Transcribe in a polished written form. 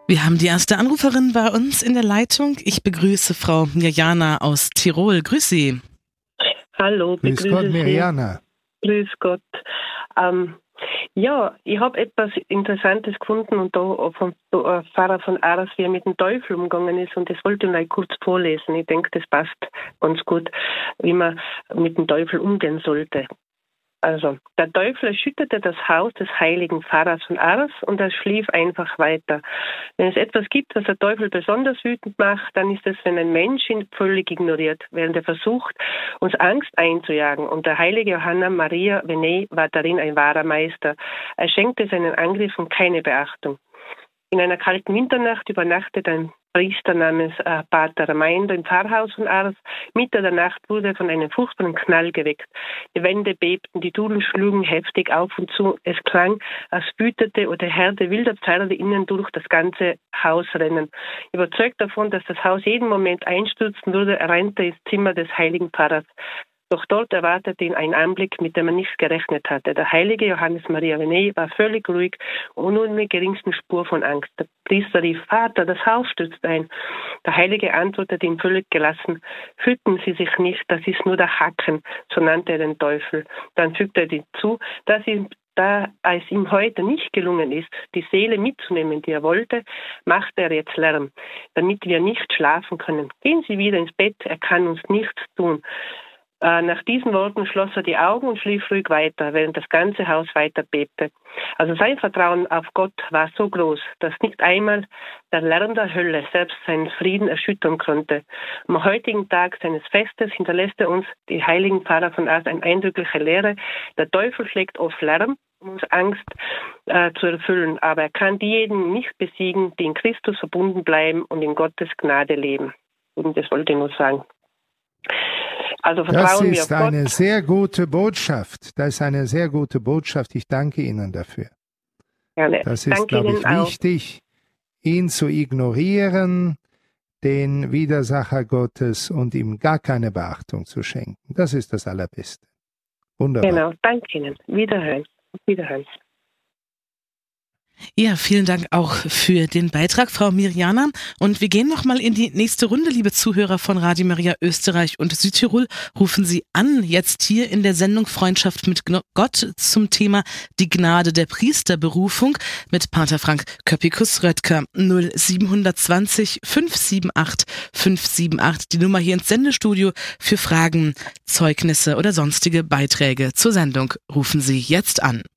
Wir haben die erste Anruferin bei uns in der Leitung. Ich begrüße Frau Mirjana aus Tirol. Grüß Sie. Hallo, Grüß Gott, Mirjana. Grüß Gott. Ja, ich habe etwas Interessantes gefunden und da vom Pfarrer von Aras, wie er mit dem Teufel umgegangen ist, und das wollte ich mal kurz vorlesen. Ich denke, das passt ganz gut, wie man mit dem Teufel umgehen sollte. Also, der Teufel erschütterte das Haus des heiligen Pfarrers von Ars und er schlief einfach weiter. Wenn es etwas gibt, was der Teufel besonders wütend macht, dann ist es, wenn ein Mensch ihn völlig ignoriert, während er versucht, uns Angst einzujagen. Und der heilige Johanna Maria Vianney war darin ein wahrer Meister. Er schenkte seinen Angriffen keine Beachtung. In einer kalten Winternacht übernachtet ein Priester namens Pater Reminder im Pfarrhaus von Ars. Mitte der Nacht wurde er von einem furchtbaren Knall geweckt. Die Wände bebten, die Tudeln schlugen heftig auf und zu. Es klang, als wütete oder Herde wilder Pferde innen durch das ganze Haus rennen. Überzeugt davon, dass das Haus jeden Moment einstürzen würde, rannte er ins Zimmer des heiligen Pfarrers. Doch dort erwartete ihn ein Anblick, mit dem er nicht gerechnet hatte. Der heilige Johannes Maria Vianney war völlig ruhig und ohne die geringsten Spur von Angst. Der Priester rief: Vater, das Haus stürzt ein. Der Heilige antwortete ihm völlig gelassen: Hüten Sie sich nicht, das ist nur der Hacken, so nannte er den Teufel. Dann fügte er hinzu, da es ihm heute nicht gelungen ist, die Seele mitzunehmen, die er wollte, macht er jetzt Lärm, damit wir nicht schlafen können. Gehen Sie wieder ins Bett, er kann uns nichts tun. Nach diesen Worten schloss er die Augen und schlief ruhig weiter, während das ganze Haus weiter bebte. Also sein Vertrauen auf Gott war so groß, dass nicht einmal der Lärm der Hölle selbst seinen Frieden erschüttern konnte. Am heutigen Tag seines Festes hinterlässt er uns, die heiligen Pfarrer von Ars, eine eindrückliche Lehre. Der Teufel schlägt oft Lärm, um uns Angst zu erfüllen, aber er kann diejenigen nicht besiegen, die in Christus verbunden bleiben und in Gottes Gnade leben. Und das wollte ich nur sagen. Also vertrauen wir auf Gott. Das ist eine sehr gute Botschaft. Das ist eine sehr gute Botschaft. Ich danke Ihnen dafür. Gerne. Das ist, glaube ich, wichtig, ihn zu ignorieren, den Widersacher Gottes, und ihm gar keine Beachtung zu schenken. Das ist das Allerbeste. Wunderbar. Genau, danke Ihnen. Wiederhören. Wiederhören. Ja, vielen Dank auch für den Beitrag, Frau Mirjana. Und wir gehen nochmal in die nächste Runde, liebe Zuhörer von Radio Maria Österreich und Südtirol. Rufen Sie an, jetzt hier in der Sendung Freundschaft mit Gott zum Thema die Gnade der Priesterberufung mit Pater Frank Köppikus-Röttger. 0720 578 578, die Nummer hier ins Sendestudio für Fragen, Zeugnisse oder sonstige Beiträge zur Sendung. Rufen Sie jetzt an.